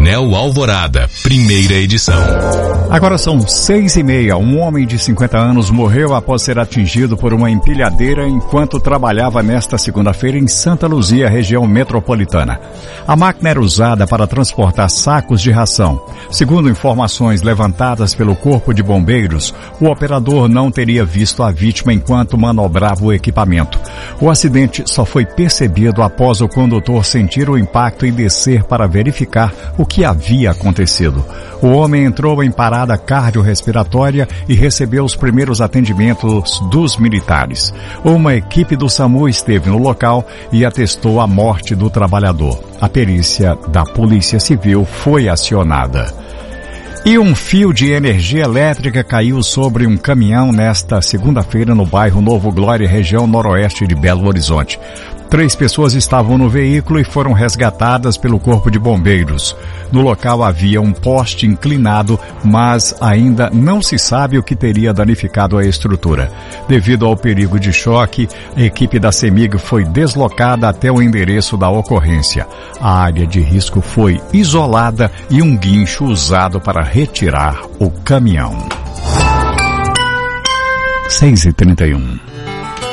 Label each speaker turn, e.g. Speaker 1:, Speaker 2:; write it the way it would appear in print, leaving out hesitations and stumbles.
Speaker 1: Anel Alvorada, primeira edição.
Speaker 2: Agora são 6:30. Um homem de 50 anos morreu após ser atingido por uma empilhadeira enquanto trabalhava nesta segunda-feira em Santa Luzia, região metropolitana. A máquina era usada para transportar sacos de ração. Segundo informações levantadas pelo Corpo de Bombeiros, o operador não teria visto a vítima enquanto manobrava o equipamento. O acidente só foi percebido após o condutor sentir o impacto e descer para verificar o que havia acontecido. O homem entrou em parada cardiorrespiratória e recebeu os primeiros atendimentos dos militares. Uma equipe do SAMU esteve no local e atestou a morte do trabalhador. A perícia da Polícia Civil foi acionada. E um fio de energia elétrica caiu sobre um caminhão nesta segunda-feira no bairro Novo Glória, região noroeste de Belo Horizonte. 3 pessoas estavam no veículo e foram resgatadas pelo Corpo de Bombeiros. No local havia um poste inclinado, mas ainda não se sabe o que teria danificado a estrutura. Devido ao perigo de choque, a equipe da CEMIG foi deslocada até o endereço da ocorrência. A área de risco foi isolada e um guincho usado para retirar o caminhão. 6:31.